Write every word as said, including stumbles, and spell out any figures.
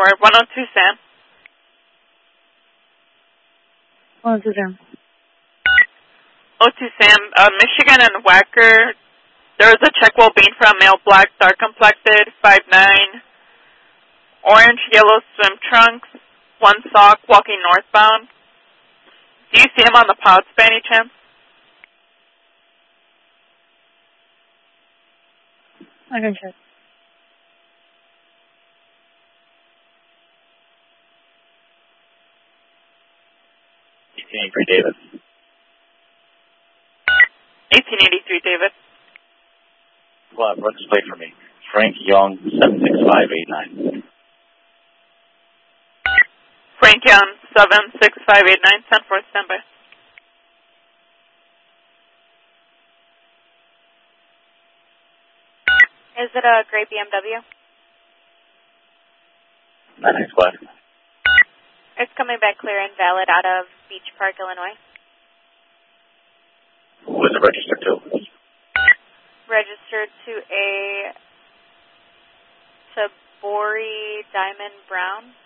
for one oh two Sam. one oh two Sam. oh two Sam, uh, Michigan and Wacker. There was a check well being for a male black, dark complected, five nine, orange, yellow swim trunks, one sock, walking northbound. Do you see him on the pods by any chance? I can check. eighteen eighty-three, David. eighteen eighty-three, David. Well, run this plate for me. Frank Young, seven six five eight nine. Frank Young, seven six five eight nine, ten four, standby. Is it a gray B M W? nine nine squad. It's coming back clear and valid out of Beach Park, Illinois. Who is it registered to? Registered to a Tabori Diamond Brown.